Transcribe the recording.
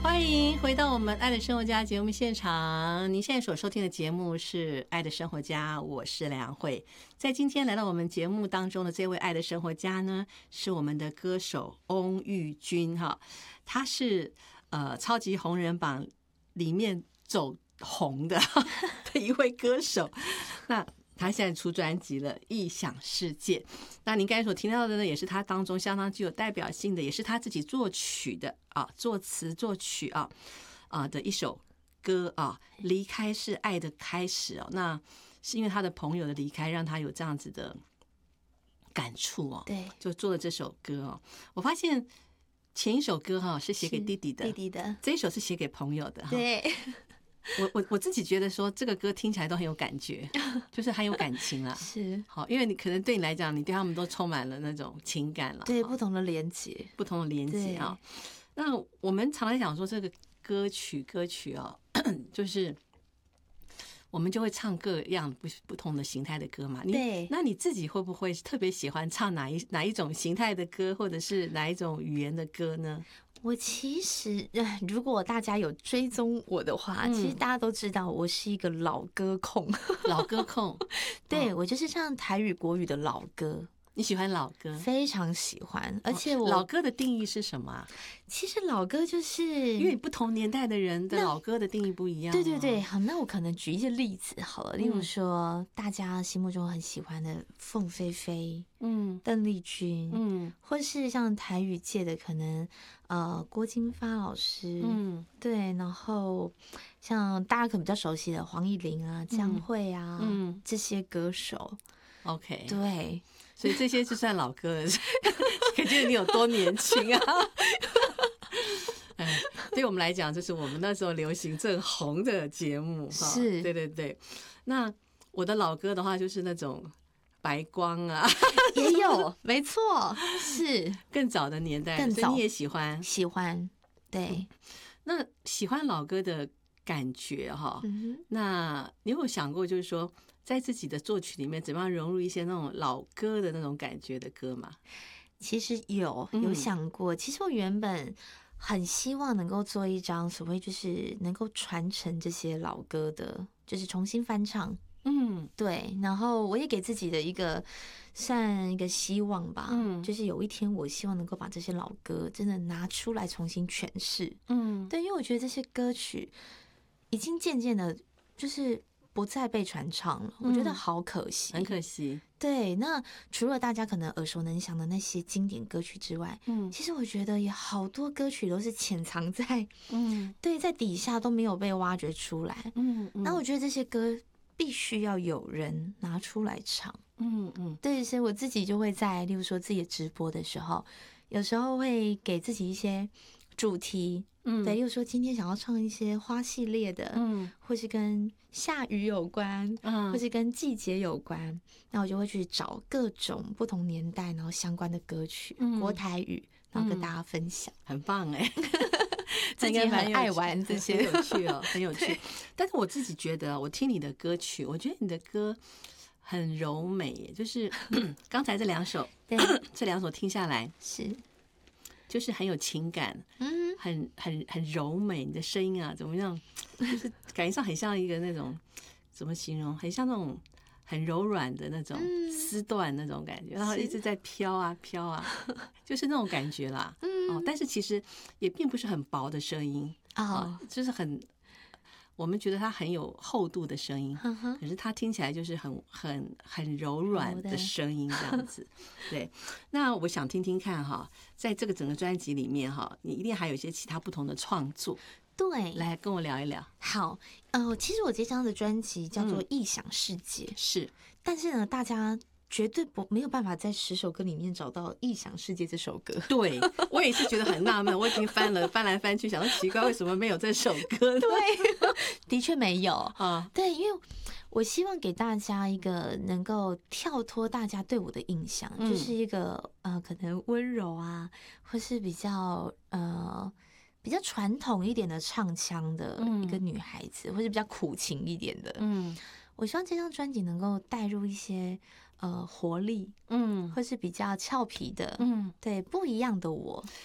欢迎回到我们爱的生活家节目现场，您现在所收听的节目是爱的生活家，我是梁慧。在今天来到我们节目当中的这位爱的生活家呢，是我们的歌手翁玉君哈，他是超级红人榜里面走红的一位歌手。那他现在出专辑了《异想世界》，那您刚才所听到的呢，也是他当中相当具有代表性的，也是他自己作曲的啊，作词作曲的一首歌啊，离开是爱的开始哦。那是因为他的朋友的离开，让他有这样子的感触哦， 对， 就做了这首歌哦。我发现前一首歌哈是写给弟弟的，这一首是写给朋友的哈。 对。 我自己觉得说这个歌听起来都很有感觉，就是很有感情啦。 是好，因为你可能对你来讲，你对他们都充满了那种情感了。 对，不同的连结， 不同的连结啊。那我们常常讲说这个歌曲啊，就是我们就会唱各样不同的形态的歌嘛。 对， 那你自己会不会特别喜欢唱哪一种形态的歌，或者是哪一种语言的歌呢？ 我其实如果大家有追踪我的话，其实大家都知道我是一个老歌控。 老歌控对，我就是唱台语国语的老歌。 你喜欢老歌？ 非常喜欢，而且老歌的定义是什么啊？ 其实老歌就是因为不同年代的人的老歌的定义不一样。 对对对，好，那我可能举一些例子好了，例如说大家心目中很喜欢的凤飞飞，邓丽君，或是像台语界的可能郭金发老师，对，然后像大家可能比较熟悉的黄义玲啊、江蕙啊，这些歌手。 OK， 对， 所以这些就算老歌了，可见你有多年轻啊！对我们来讲，就是我们那时候流行正红的节目， 是， 对对对。那我的老歌的话，就是那种白光啊， 也有，没错，是更早的年代，所以你也喜欢？ 喜欢，对。 那喜欢老歌的感觉哈，那你有想过，就是说，在自己的作曲里面，怎么样融入一些那种老歌的那种感觉的歌吗？ 其实有想过。其实我原本很希望能够做一张所谓就是能够传承这些老歌的，就是重新翻唱。对。然后我也给自己的算一个希望吧。就是有一天我希望能够把这些老歌真的拿出来重新诠释。对，因为我觉得这些歌曲已经渐渐的，就是不再被传唱了，我觉得好可惜， 很可惜。 对，那除了大家可能耳熟能详的那些经典歌曲之外，其实我觉得也好多歌曲都是潜藏在，对，在底下都没有被挖掘出来。那我觉得这些歌必须要有人拿出来唱。对，所以我自己就会在，例如说自己的直播的时候，有时候会给自己一些主题。对，例如说今天想要唱一些花系列的，或是跟下雨有关，或是跟季节有关，那我就会去找各种不同年代然后相关的歌曲，国台语，然后跟大家分享。 很棒哎， 自己很爱玩这些， 很有趣哦，很有趣。但是我自己觉得，我听你的歌曲，我觉得你的歌很柔美，就是刚才这两首， 对， 这两首听下来是。 就是很有情感，很柔美，你的声音啊，怎么样？就是感觉上很像一个那种，怎么形容？很像那种很柔软的那种丝缎那种感觉，然后一直在飘啊飘啊，就是那种感觉啦。但是其实也并不是很薄的声音就是我们觉得它很有厚度的声音，可是它听起来就是很柔软的声音这样子。对，那我想听听看哈，在这个整个专辑里面哈，你一定还有一些其他不同的创作。 对， 来跟我聊一聊。 好，其实我这张的专辑叫做《异想世界》， 是， 但是呢，大家绝对没有办法在10首歌里面找到《异想世界》这首歌。 对，我也是觉得很纳闷，我已经翻来翻去，想说奇怪为什么没有这首歌呢？ 对，的确没有啊。对，因为我希望给大家一个能够跳脱大家对我的印象，就是一个可能温柔啊，或是比较传统一点的唱腔的一个女孩子，或是比较苦情一点的。我希望这张专辑能够带入一些活力，或是比较俏皮的，对，不一样的我。